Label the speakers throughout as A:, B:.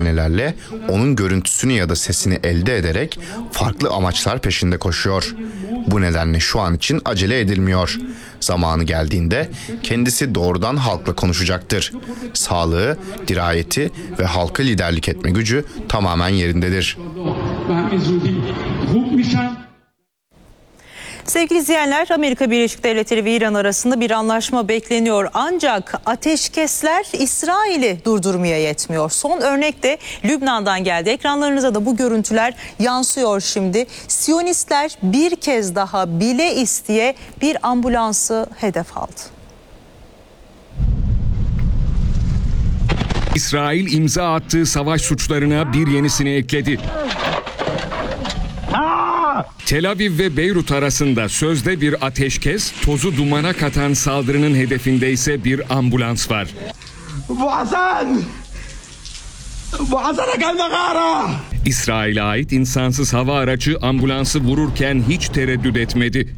A: bahanelerle onun görüntüsünü ya da sesini elde ederek farklı amaçlar peşinde koşuyor. Bu nedenle şu an için acele edilmiyor. Zamanı geldiğinde kendisi doğrudan halkla konuşacaktır. Sağlığı, dirayeti ve halka liderlik etme gücü tamamen yerindedir.
B: Sevgili izleyenler, Amerika Birleşik Devletleri ve İran arasında bir anlaşma bekleniyor. Ancak ateşkesler İsrail'i durdurmaya yetmiyor. Son örnek de Lübnan'dan geldi. Ekranlarınıza da bu görüntüler yansıyor şimdi. Siyonistler bir kez daha bile isteye bir ambulansı hedef aldı.
C: İsrail imza attığı savaş suçlarına bir yenisini ekledi. Tel Aviv ve Beyrut arasında sözde bir ateşkes, tozu dumana katan saldırının hedefinde ise bir ambulans var. İsrail'e ait insansız hava aracı ambulansı vururken hiç tereddüt etmedi.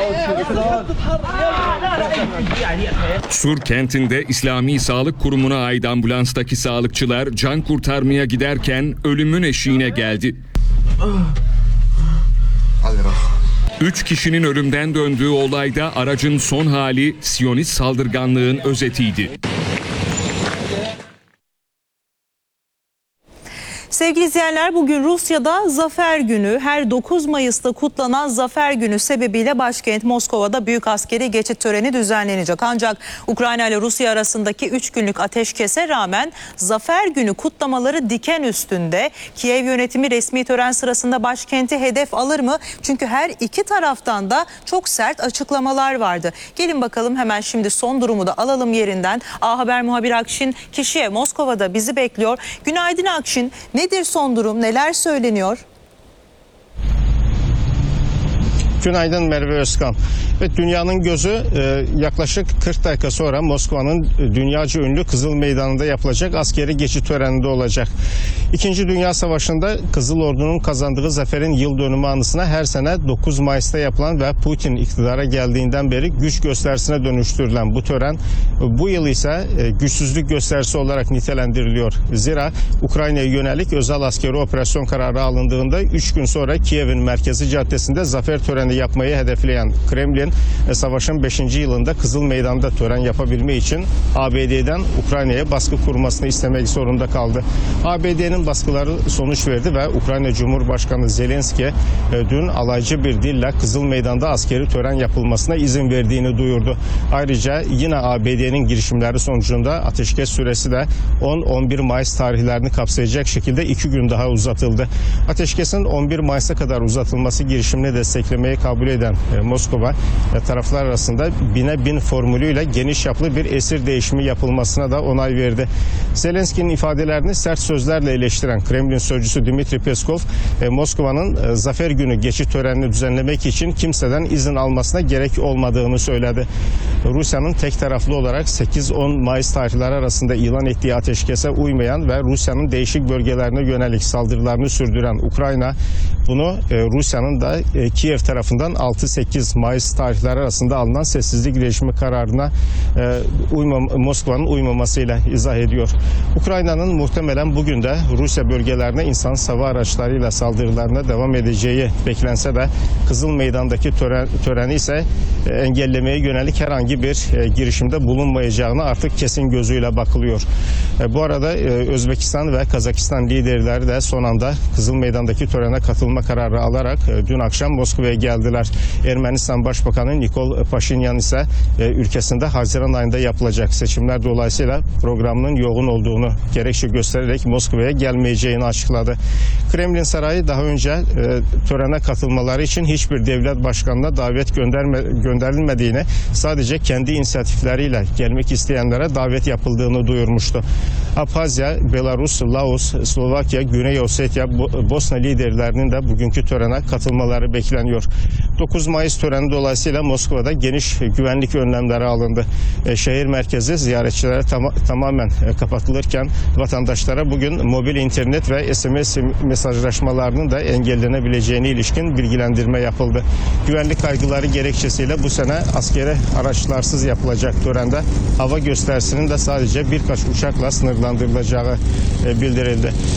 C: Sur kentinde İslami Sağlık Kurumu'na ait ambulanstaki sağlıkçılar can kurtarmaya giderken ölümün eşiğine geldi. 3 kişinin ölümden döndüğü olayda aracın son hali Siyonist saldırganlığın özetiydi.
B: Sevgili izleyenler, bugün Rusya'da Zafer Günü. Her 9 Mayıs'ta kutlanan Zafer Günü sebebiyle başkent Moskova'da büyük askeri geçit töreni düzenlenecek. Ancak Ukrayna ile Rusya arasındaki 3 günlük ateşkese rağmen Zafer Günü kutlamaları diken üstünde. Kiev yönetimi resmi tören sırasında başkenti hedef alır mı? Çünkü her iki taraftan da çok sert açıklamalar vardı. Gelin bakalım, hemen şimdi son durumu da alalım yerinden. A Haber muhabiri Akşin Kişiye Moskova'da bizi bekliyor. Günaydın Akşin. Nedir son durum? Neler söyleniyor?
D: Günaydın Merve Özkan. Evet, dünyanın gözü yaklaşık 40 dakika sonra Moskova'nın dünyaca ünlü Kızıl Meydanı'nda yapılacak askeri geçit töreninde olacak. İkinci Dünya Savaşı'nda Kızıl Ordu'nun kazandığı zaferin yıl dönümü anısına her sene 9 Mayıs'ta yapılan ve Putin iktidara geldiğinden beri güç gösterisine dönüştürülen bu tören bu yıl ise güçsüzlük gösterisi olarak nitelendiriliyor. Zira Ukrayna'ya yönelik özel askeri operasyon kararı alındığında 3 gün sonra Kiev'in merkezi caddesinde zafer töreni yapmayı hedefleyen Kremlin, savaşın 5. yılında Kızıl Meydan'da tören yapabilme için ABD'den Ukrayna'ya baskı kurmasını istemek zorunda kaldı. ABD'nin baskıları sonuç verdi ve Ukrayna Cumhurbaşkanı Zelenski dün alaycı bir dille Kızıl Meydan'da askeri tören yapılmasına izin verdiğini duyurdu. Ayrıca yine ABD'nin girişimleri sonucunda ateşkes süresi de 10-11 Mayıs tarihlerini kapsayacak şekilde 2 gün daha uzatıldı. Ateşkesin 11 Mayıs'a kadar uzatılması girişimini desteklemeyi kabul eden Moskova taraflar arasında 1000'e 1000 formülüyle geniş çaplı bir esir değişimi yapılmasına da onay verdi. Zelenski'nin ifadelerini sert sözlerle eleştiren Kremlin sözcüsü Dmitri Peskov, Moskova'nın Zafer Günü geçit törenini düzenlemek için kimseden izin almasına gerek olmadığını söyledi. Rusya'nın tek taraflı olarak 8-10 Mayıs tarihleri arasında ilan ettiği ateşkese uymayan ve Rusya'nın değişik bölgelerine yönelik saldırılarını sürdüren Ukrayna, bunu Rusya'nın da Kiev tarafından 6-8 Mayıs tarihleri arasında alınan sessizlik rejimi kararına Moskova'nın uymamasıyla izah ediyor. Ukrayna'nın muhtemelen bugün de Rusya bölgelerine insansız hava araçlarıyla saldırılarına devam edeceği beklense de Kızıl Meydan'daki töreni ise engellemeye yönelik herhangi bir girişimde bulunmayacağına artık kesin gözüyle bakılıyor. Bu arada Özbekistan ve Kazakistan liderleri de son anda Kızıl Meydan'daki törene katılma kararı alarak dün akşam Moskova'ya geldiler. Ermenistan Başbakanı Nikol Paşinyan ise ülkesinde Haziran ayında yapılacak seçimler dolayısıyla programının yoğun olduğunu gerekçe göstererek Moskova'ya gelmeyeceğini açıkladı. Kremlin Sarayı daha önce törene katılmaları için hiçbir devlet başkanına davet gönderilmediğini, sadece kendi inisiyatifleriyle gelmek isteyenlere davet yapıldığını duyurmuştu. Abhazya, Belarus, Laos, Slovakya, Güney Ossetya, Bosna liderlerinin de bugünkü törene katılmaları bekleniyor. 9 Mayıs töreni dolayısıyla Moskova'da geniş güvenlik önlemleri alındı. Şehir merkezi ziyaretçilere tamamen kapatılırken vatandaşlara bugün mobil internet ve SMS mesajlaşmalarının da engellenebileceğine ilişkin bilgilendirme yapıldı. Güvenlik kaygıları gerekçesiyle bu sene askeri araçlarsız yapılacak törende hava gösterisinin de sadece birkaç uçakla sınırlandırılacağı bildirildi.